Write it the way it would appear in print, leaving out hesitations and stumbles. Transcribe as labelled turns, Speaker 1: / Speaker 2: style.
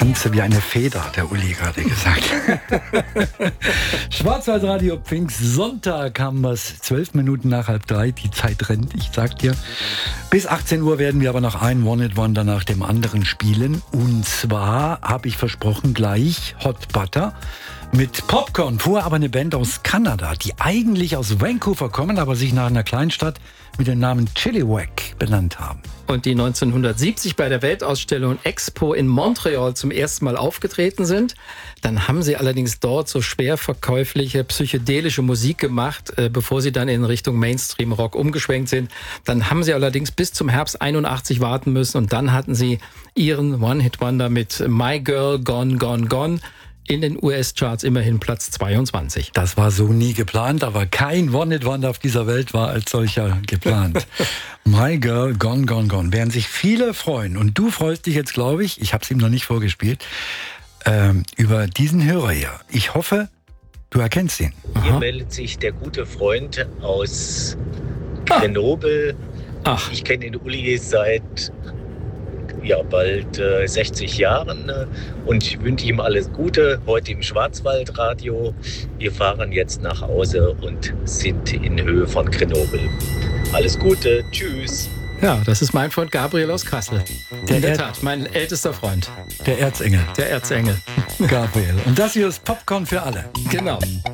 Speaker 1: tanze wie eine Feder, der Uli gerade gesagt. Schwarzwaldradio Pfingst, Sonntag haben wir es, 12 Minuten nach 2:30, die Zeit rennt, ich sag dir. Bis 18 Uhr werden wir aber noch ein One-Hit-Wonder nach dem anderen spielen. Und zwar habe ich versprochen gleich Hot Butter mit Popcorn. Vorher aber eine Band aus Kanada, die eigentlich aus Vancouver kommen, aber sich nach einer Kleinstadt mit dem Namen Chilliwack benannt haben.
Speaker 2: Und die 1970 bei der Weltausstellung Expo in Montreal zum ersten Mal aufgetreten sind. Dann haben sie allerdings dort so schwer verkäufliche, psychedelische Musik gemacht, bevor sie dann in Richtung Mainstream-Rock umgeschwenkt sind. Dann haben sie allerdings bis zum Herbst 81 warten müssen und dann hatten sie ihren One-Hit-Wonder mit My Girl Gone, Gone, Gone. In den US-Charts immerhin Platz 22.
Speaker 1: Das war so nie geplant, aber kein One-Hit-Wonder auf dieser Welt war als solcher geplant. My Girl Gone, Gone, Gone. Werden sich viele freuen. Und du freust dich jetzt, glaube ich habe es ihm noch nicht vorgespielt, über diesen Hörer hier. Ich hoffe, du erkennst ihn.
Speaker 3: Hier meldet sich der gute Freund aus Grenoble. Ich kenne den Uli seit bald 60 Jahren und ich wünsche ihm alles Gute heute im Schwarzwaldradio. Wir fahren jetzt nach Hause und sind in Höhe von Grenoble. Alles Gute, tschüss.
Speaker 2: Ja, das ist mein Freund Gabriel aus Kassel. In der Tat, mein ältester Freund.
Speaker 1: Der Erzengel.
Speaker 2: Der Erzengel.
Speaker 1: Gabriel. Und das hier ist Popcorn für alle.
Speaker 2: Genau.